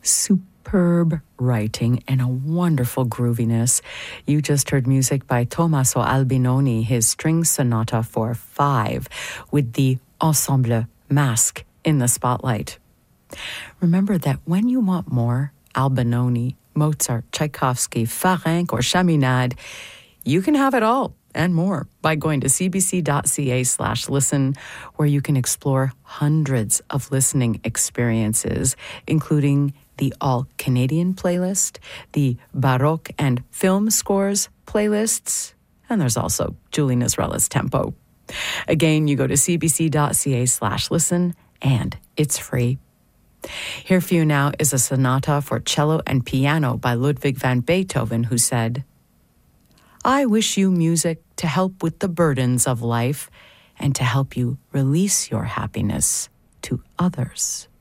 Superb writing and a wonderful grooviness. You just heard music by Tommaso Albinoni, his string sonata for 5, with the ensemble Masque in the spotlight. Remember that when you want more Albinoni, Mozart, Tchaikovsky, Farenc, or Chaminade, you can have it all and more by going to cbc.ca/listen, where you can explore hundreds of listening experiences, including the All-Canadian playlist, the Baroque and film scores playlists, and there's also Julie Nizrella's Tempo. Again, you go to cbc.ca/listen, and it's free. Here for you now is a sonata for cello and piano by Ludwig van Beethoven, who said, "I wish you music to help with the burdens of life and to help you release your happiness to others."